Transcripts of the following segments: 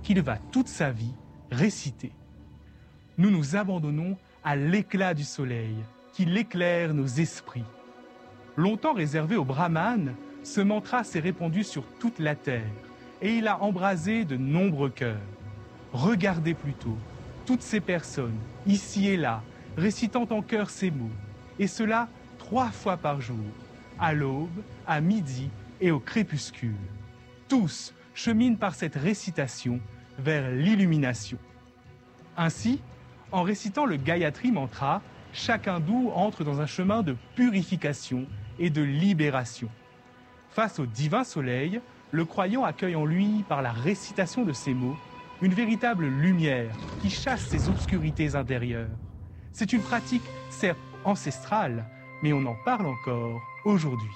qu'il va toute sa vie réciter. Nous nous abandonnons à l'éclat du soleil qui éclaire nos esprits. Longtemps réservé aux brahmanes, ce mantra s'est répandu sur toute la terre et il a embrasé de nombreux cœurs. Regardez plutôt toutes ces personnes, ici et là, récitant en chœur ces mots, et cela 3 fois par jour, à l'aube, à midi et au crépuscule. Tous cheminent par cette récitation vers l'illumination. Ainsi, en récitant le Gayatri Mantra, chaque hindou entre dans un chemin de purification et de libération. Face au divin soleil, le croyant accueille en lui, par la récitation de ces mots, une véritable lumière qui chasse ses obscurités intérieures. C'est une pratique, certes ancestrale, mais on en parle encore aujourd'hui.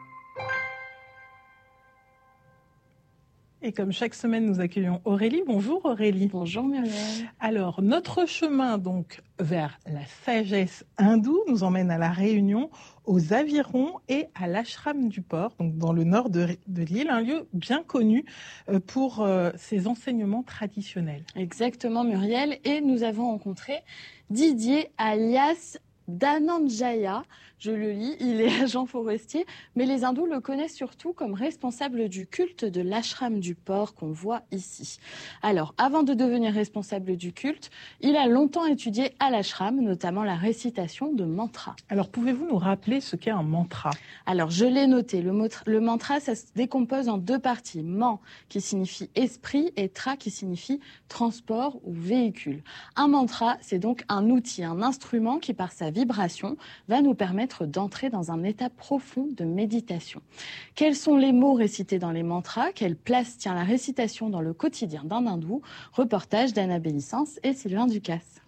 Et comme chaque semaine, nous accueillons Aurélie. Bonjour Aurélie. Bonjour Muriel. Alors, notre chemin donc vers la sagesse hindoue nous emmène à La Réunion, aux Avirons et à l'ashram du port, donc dans le nord de l'île, un lieu bien connu pour ses enseignements traditionnels. Exactement Muriel, et nous avons rencontré Didier alias Dhananjaya, je le lis, il est agent forestier, mais les hindous le connaissent surtout comme responsable du culte de l'ashram du port qu'on voit ici. Alors, avant de devenir responsable du culte, il a longtemps étudié à l'ashram, notamment la récitation de mantras. Alors, pouvez-vous nous rappeler ce qu'est un mantra ? Alors, je l'ai noté, le mantra, ça se décompose en 2 parties. Man, qui signifie esprit, et tra, qui signifie transport ou véhicule. Un mantra, c'est donc un outil, un instrument qui, par sa vibration, va nous permettre d'entrer dans un état profond de méditation. Quels sont les mots récités dans les mantras ? Quelle place tient la récitation dans le quotidien d'un hindou ? Reportage d'Anna Bélissance et Sylvain Ducasse.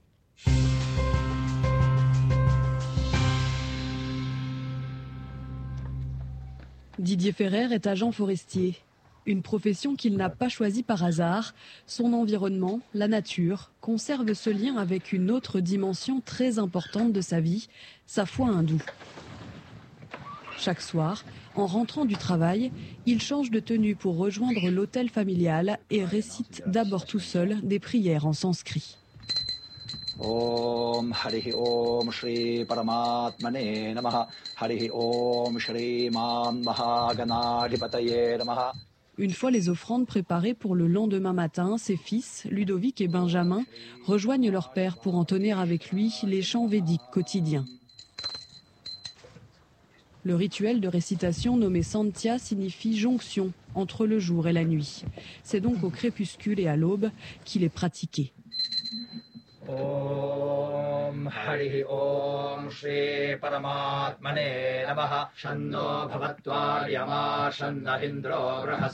Didier Ferrer est agent forestier. Une profession qu'il n'a pas choisie par hasard. Son environnement, la nature, conserve ce lien avec une autre dimension très importante de sa vie, sa foi hindoue. Chaque soir, en rentrant du travail, il change de tenue pour rejoindre l'hôtel familial et récite d'abord tout seul des prières en sanskrit. Om Harihi Om Shri Paramatmane Namaha Harihi Om Shri Man Mahaganadhipataye Namaha. Une fois les offrandes préparées pour le lendemain matin, ses fils, Ludovic et Benjamin, rejoignent leur père pour entonner avec lui les chants védiques quotidiens. Le rituel de récitation nommé Sandhya signifie jonction entre le jour et la nuit. C'est donc au crépuscule et à l'aube qu'il est pratiqué. Om Harihi Om Shri Paramatmane Namaha Shanno Bhavatva Yama Shanna Indro Brahas